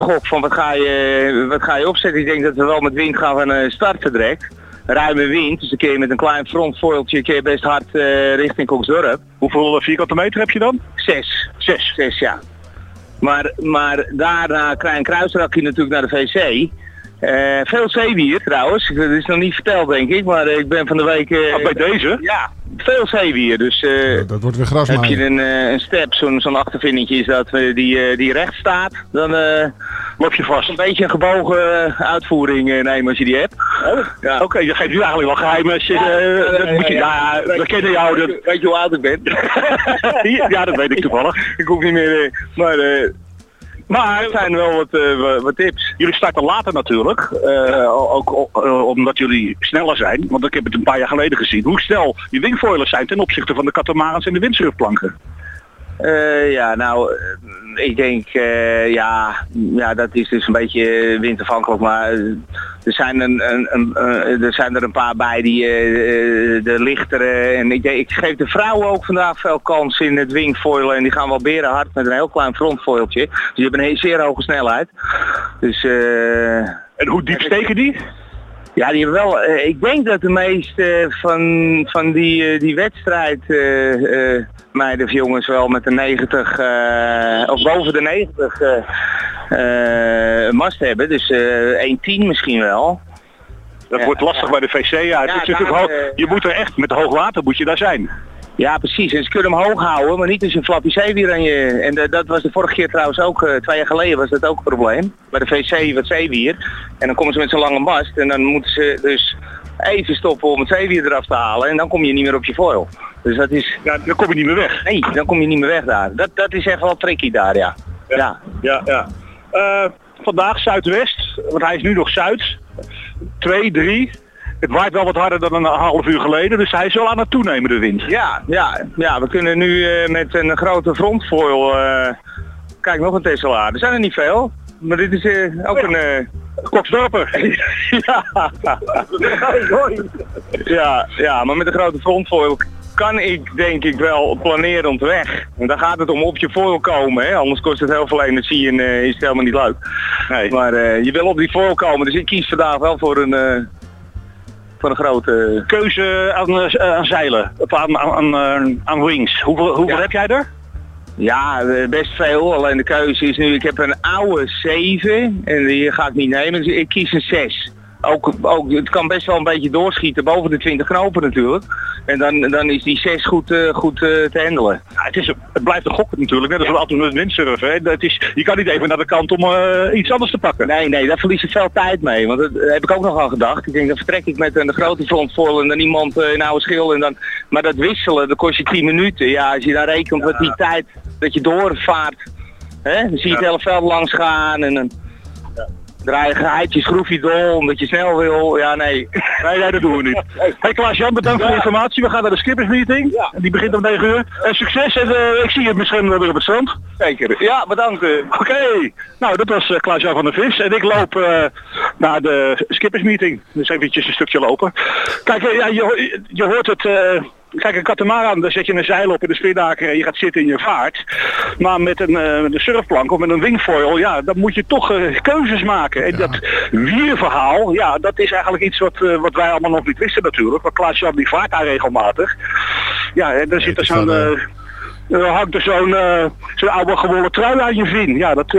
gok van wat ga je opzetten. Ik denk dat we wel met wind gaan van starten direct. Ruime wind, dus dan kun je met een klein frontfoiltje best hard richting Koksdorp. Hoeveel vierkante meter heb je dan? 6, ja. Maar daarna krijg je een kruisrakje natuurlijk naar de VC. Veel zeewier trouwens, dat is nog niet verteld denk ik, maar ik ben van de week... bij deze? Ja, veel zeewier, dus dat wordt weer grasmaaien. heb je een step, zo'n achtervindingje is dat die recht staat, dan loop je vast. Een beetje een gebogen uitvoering nemen als je die hebt. Ja. Oké, je geeft nu eigenlijk wel geheim als je... we kennen jou. Weet je hoe oud ik ben? Ja, dat weet ik toevallig. Ik hoef niet meer, maar er zijn wel wat tips. Jullie starten later natuurlijk, ook omdat jullie sneller zijn, want ik heb het een paar jaar geleden gezien. Hoe snel die wingfoilers zijn ten opzichte van de catamarans en de windsurfplanken? Ik denk, dat is dus een beetje windafhankelijk, maar er zijn er een paar bij die de lichtere, en ik geef de vrouwen ook vandaag veel kans in het wingfoilen en die gaan wel berenhard met een heel klein frontfoiltje. Dus die hebben een zeer hoge snelheid. Dus, en hoe diep steken die? Ja, die hebben wel. Ik denk dat de meeste van die wedstrijd meiden of jongens wel met de 90 of boven de 90 mast hebben. Dus 1,10 misschien wel. Dat wordt lastig bij de VC. Ja. Het is natuurlijk je moet er echt met hoog water moet je daar zijn. Ja, precies. En ze kunnen hem hoog houden, maar niet als je een flappie zeewier aan je... En dat was de vorige keer trouwens ook, 2 jaar geleden was dat ook een probleem. Bij de VC wat zeewier. En dan komen ze met zo'n lange mast en dan moeten ze dus even stoppen om het zeewier eraf te halen. En dan kom je niet meer op je foil. Dus dat is... Ja, dan kom je niet meer weg. Nee, dan kom je niet meer weg daar. Dat is echt wel tricky daar, ja. Ja. Vandaag zuidwest, want hij is nu nog zuid. 2, 3... Het waait wel wat harder dan een half uur geleden, dus hij is wel aan het toenemen, de wind. Ja, we kunnen nu met een grote frontfoil... kijk, nog een Tesla. Er zijn er niet veel, maar dit is ook een... Koksdorper. Ja, maar met een grote frontfoil kan ik denk ik wel planeren om te weg. En dan gaat het om op je foil komen, hè? Anders kost het heel veel energie en is het helemaal niet leuk. Nee. Maar je wil op die foil komen, dus ik kies vandaag wel voor een grote... Keuze aan zeilen, of aan wings. Hoeveel heb jij er? Ja, best veel. Alleen de keuze is nu, ik heb een oude 7 en die ga ik niet nemen, dus ik kies een 6. Ook, het kan best wel een beetje doorschieten boven de 20 knopen natuurlijk. En dan is die 6 goed te handelen. Ja, het blijft een gok natuurlijk, net als we altijd met windsurfen. Hè. Je kan niet even naar de kant om iets anders te pakken. Nee, daar verlies je veel tijd mee. Want daar heb ik ook nog aan gedacht. Ik denk, dan vertrek ik met een grote frontfoil en dan iemand in oude schil. En dan, maar dat wisselen, dat kost je 10 minuten. Ja, als je dan rekent met die tijd dat je doorvaart, hè, dan zie je het hele veld langs gaan en dan... Draai je gaatje, schroef je dol omdat je snel wil. Ja, nee. Nee, dat doen we niet. Hey Klaas-Jan, bedankt voor de informatie. We gaan naar de skippersmeeting. Ja. Die begint om 9 uur. En succes en ik zie je misschien weer op het strand. Zeker. Ja, bedankt. Oké. Nou, dat was Klaas-Jan van der Vis. En ik loop naar de skippersmeeting. Dus eventjes een stukje lopen. Kijk, je hoort het... Kijk, een katamaran, daar zet je een zeil op in de spinnaker en je gaat zitten in je vaart. Maar met een surfplank of met een wingfoil, ja, dan moet je toch keuzes maken. En dat wierverhaal, ja, dat is eigenlijk iets wat wij allemaal nog niet wisten natuurlijk. Maar Klaas-Jan die vaart daar regelmatig. Ja, en dan zit er hangt er zo'n oude gewollen trui aan je vin. Ja, dat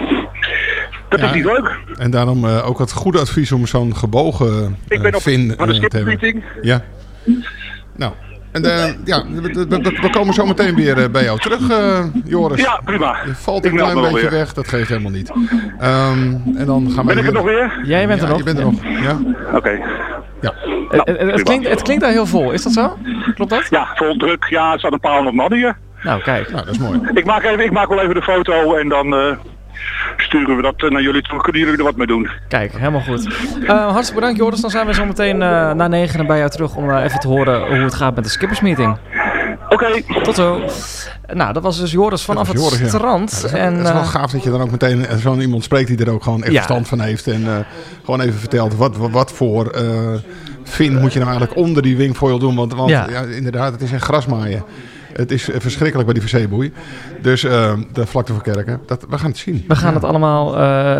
is niet leuk. En daarom ook het goede advies om zo'n gebogen ik ben op vin van de skipmeeting. Ja. Nou, en we komen zo meteen weer bij jou terug, Joris. Ja, prima. Je valt een klein beetje weg, dat geeft helemaal niet. En dan gaan we... Ben ik er nog weer? Jij bent er nog. Je bent er nog, ja. Oké. Ja. Het klinkt daar heel vol, is dat zo? Klopt dat? Ja, vol druk. Ja, er staat een paar honderd man hier. Nou, kijk. Nou, dat is mooi. Ik maak wel even de foto en dan... sturen we dat naar jullie toe. Kunnen jullie er wat mee doen? Kijk, helemaal goed. Hartstikke bedankt, Joris. Dan zijn we zo meteen na 9 bij jou terug om even te horen hoe het gaat met de skippersmeeting. Oké. Tot zo. Nou, dat was dus Joris vanaf het strand. Ja. Het is wel gaaf dat je dan ook meteen zo'n iemand spreekt die er ook gewoon echt verstand van heeft. En gewoon even vertelt wat voor fin moet je nou eigenlijk onder die wingfoil doen. Want inderdaad, het is een grasmaaien. Het is verschrikkelijk bij die VC-boei. Dus de vlakte van Kerken. We gaan het zien. We gaan het allemaal